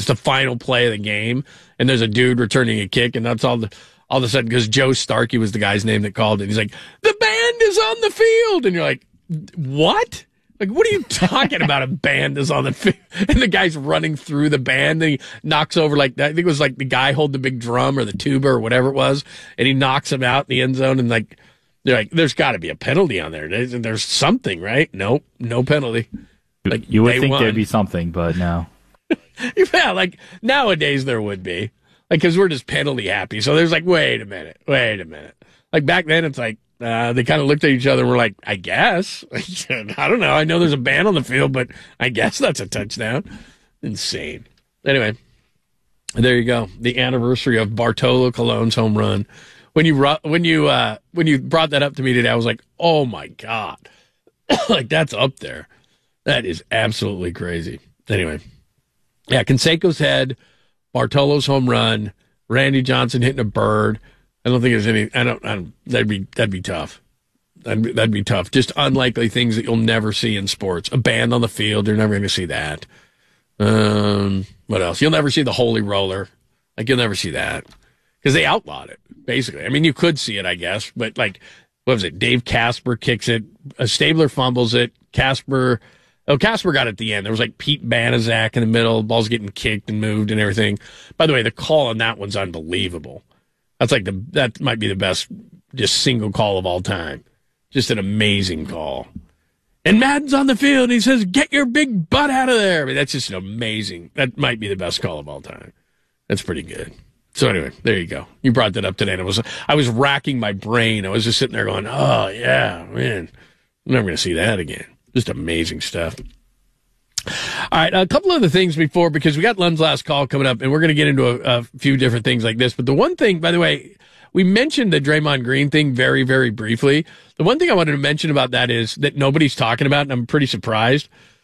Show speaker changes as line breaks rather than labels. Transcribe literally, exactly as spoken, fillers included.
just a final play of the game, and there's a dude returning a kick, and that's all the all of a sudden, because Joe Starkey was the guy's name that called it. He's like, the band is on the field. And you're like, what? Like, what are you talking about? A band is on the field. And the guy's running through the band, and he knocks over, like, I think it was like the guy holding the big drum or the tuba or whatever it was, and he knocks him out in the end zone. And, like, they're like, there's got to be a penalty on there. There's, there's something, right? Nope, no penalty. Like,
you would think
won.
There'd be something, but no.
Yeah, like, nowadays there would be. Like, because we're just penalty happy. So there's like, wait a minute, wait a minute. Like, back then, it's like, uh, they kind of looked at each other and were like, I guess. I don't know. I know there's a band on the field, but I guess that's a touchdown. Insane. Anyway, there you go. The anniversary of Bartolo Colon's home run. When you when you uh, when you brought that up to me today, I was like, oh my God. Like, that's up there. That is absolutely crazy. Anyway, yeah, Canseco's head, Bartolo's home run, Randy Johnson hitting a bird. I don't think there's any. I don't. I don't that'd be that'd be tough. That'd be, that'd be tough. Just unlikely things that you'll never see in sports. A band on the field, you're never going to see that. Um, what else? You'll never see the Holy Roller. Like, you'll never see that because they outlawed it. Basically, I mean, you could see it, I guess, but like, what was it? Dave Casper kicks it. A Stabler fumbles it. Casper. Oh, Casper got it at the end. There was like Pete Banaszak in the middle. Ball's getting kicked and moved and everything. By the way, the call on that one's unbelievable. That's like the that might be the best just single call of all time. Just an amazing call. And Madden's on the field and he says, "Get your big butt out of there." I mean, that's just an amazing. That might be the best call of all time. That's pretty good. So anyway, there you go. You brought that up today, and I was I was racking my brain. I was just sitting there going, "Oh yeah, man, I'm never going to see that again." Just amazing stuff. All right, a couple other things before, because we got Lem's last call coming up, and we're going to get into a, a few different things like this. But the one thing, by the way, we mentioned the Draymond Green thing very, very briefly. The one thing I wanted to mention about that is that nobody's talking about, and I'm pretty surprised.